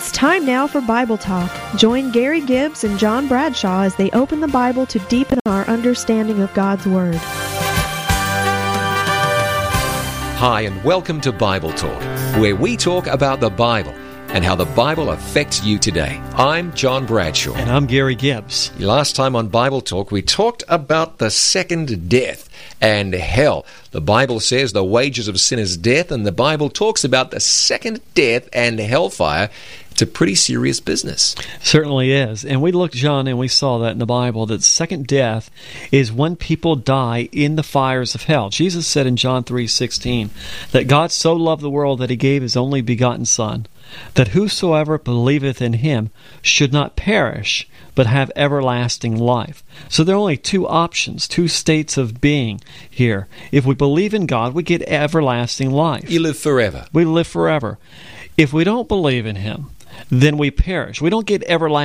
It's time now for Bible Talk. Join Gary Gibbs and John Bradshaw as they open the Bible to deepen our understanding of God's Word. Hi, and welcome to Bible Talk, where we talk about the Bible and how the Bible affects you today. I'm John Bradshaw. And I'm Gary Gibbs. Last time on Bible Talk, we talked about the second death and hell. The Bible says the wages of sin is death, and the Bible talks about the second death and hellfire. It's a pretty serious business. Certainly is. And we looked, John, and we saw that in the Bible, that second death is when people die in the fires of hell. Jesus said in John 3:16 that God so loved the world that he gave his only begotten Son, that whosoever believeth in him should not perish, but have everlasting life. So there are only two options, two states of being here. If we believe in God, we get everlasting life. You live forever. We live forever. If we don't believe in him, then we perish. We don't get everlasting